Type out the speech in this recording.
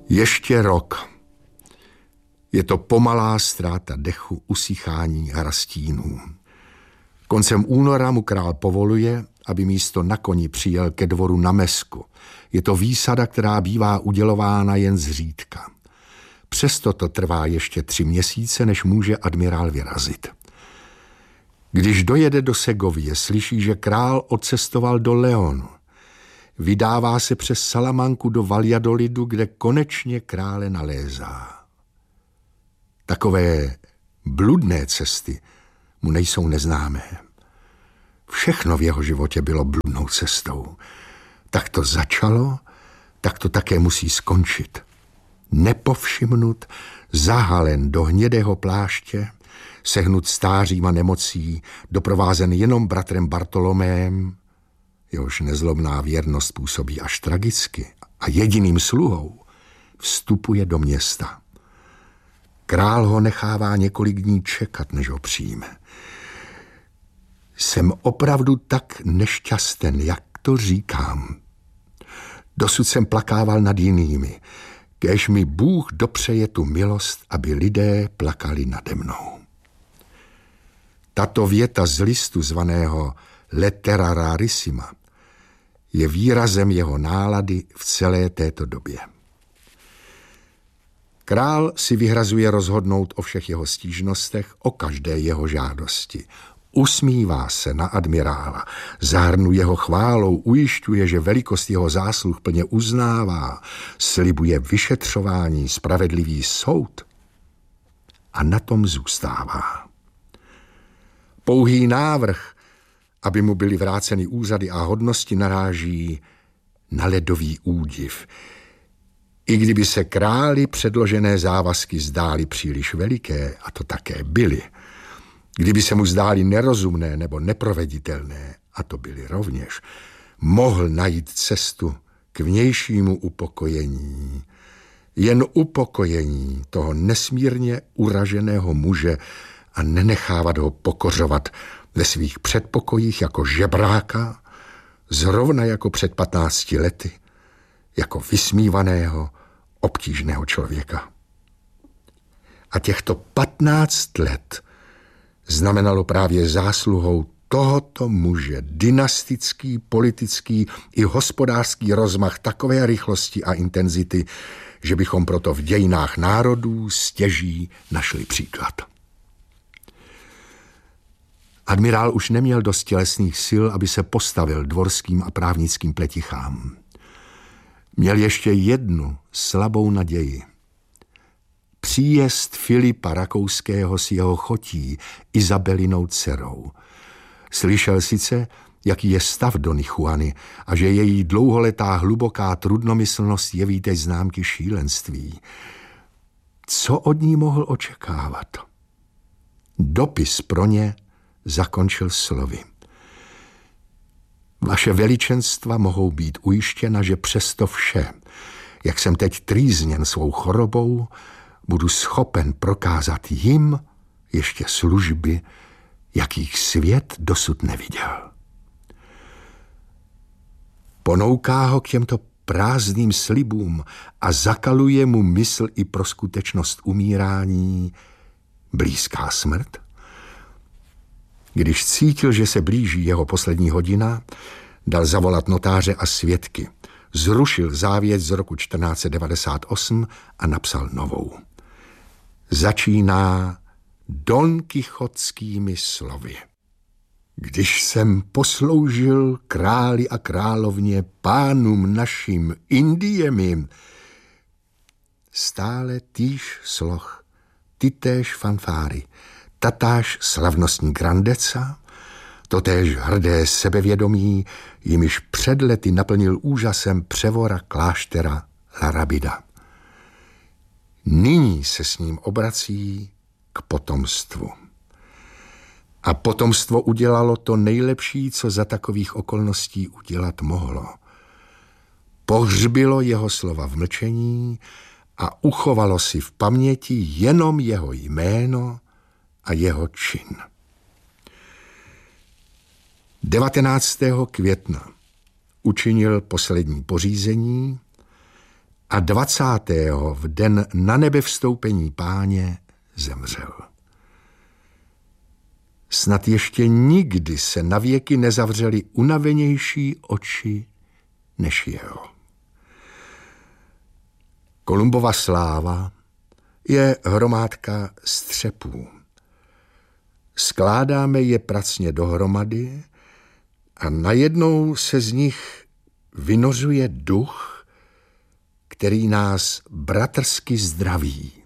Ještě rok. Je to pomalá ztráta dechu, usychání a rastínů. Koncem února mu král povoluje, aby místo na koni přijel ke dvoru na Mesku. Je to výsada, která bývá udělována jen zřídka. Přesto to trvá ještě 3 měsíce, než může admirál vyrazit. Když dojede do Segovie, slyší, že král odcestoval do Leonu. Vydává se přes Salamanku do Valladolidu, kde konečně krále nalézá. Takové bludné cesty mu nejsou neznámé. Všechno v jeho životě bylo bludnou cestou. Tak to začalo, tak to také musí skončit. Nepovšimnut, zahalen do hnědého pláště, sehnut stářím a nemocí, doprovázen jenom bratrem Bartolomém, jehož nezlomná věrnost působí až tragicky, a jediným sluhou vstupuje do města. Král ho nechává několik dní čekat, než ho přijme. Jsem opravdu tak nešťasten, jak to říkám. Dosud jsem plakával nad jinými, kéž mi Bůh dopřeje tu milost, aby lidé plakali nade mnou. Tato věta z listu zvaného Lettera rarissima je výrazem jeho nálady v celé této době. Král si vyhrazuje rozhodnout o všech jeho stížnostech, o každé jeho žádosti. Usmívá se na admirála, zahrnuje ho chválou, ujišťuje, že velikost jeho zásluh plně uznává, slibuje vyšetřování, spravedlivý soud a na tom zůstává. Pouhý návrh, aby mu byly vráceny úřady a hodnosti, naráží na ledový údiv. I kdyby se králi předložené závazky zdály příliš veliké, a to také byly, kdyby se mu zdály nerozumné nebo neproveditelné, a to byly rovněž, mohl najít cestu k vnějšímu upokojení. Jen upokojení toho nesmírně uraženého muže a nenechávat ho pokořovat ve svých předpokojích jako žebráka, zrovna jako před 15 lety, jako vysmívaného, obtížného člověka. A těchto 15 let znamenalo právě zásluhou tohoto muže dynastický, politický i hospodářský rozmach takové rychlosti a intenzity, že bychom proto v dějinách národů stěží našli příklad. Admirál už neměl dost tělesných sil, aby se postavil dvorským a právnickým pletichám. Měl ještě jednu slabou naději. Příjezd Filipa Rakouského s jeho chotí, Izabelinou dcerou. Slyšel sice, jaký je stav Dony Juany a že její dlouholetá hluboká trudnomyslnost jeví teď známky šílenství. Co od ní mohl očekávat? Dopis pro ně zakončil slovy. Vaše veličenstva mohou být ujištěna, že přesto vše, jak jsem teď trýzněn svou chorobou, budu schopen prokázat jim ještě služby, jakých svět dosud neviděl. Ponouká ho k těmto prázdným slibům a zakaluje mu mysl i pro skutečnost umírání blízká smrt. Když cítil, že se blíží jeho poslední hodina, dal zavolat notáře a svědky. Zrušil závěť z roku 1498 a napsal novou. Začíná Don Kichotskými slovy. Když jsem posloužil králi a královně, pánům našim Indiemi, stále týž sloh, tytéž fanfáry, tatáž slavnostní grandeca, totéž hrdé sebevědomí, jimiž před lety naplnil úžasem převora kláštera La Rabida. Nyní se s ním obrací k potomstvu. A potomstvo udělalo to nejlepší, co za takových okolností udělat mohlo. Pohřbilo jeho slova v mlčení a uchovalo si v paměti jenom jeho jméno a jeho čin. 19. května učinil poslední pořízení a 20. v den na nebe vstoupení Páně zemřel. Snad ještě nikdy se navěky nezavřely unavenější oči než jeho. Kolumbova sláva je hromádka střepů. Skládáme je pracně dohromady a najednou se z nich vynořuje duch, který nás bratrsky zdraví.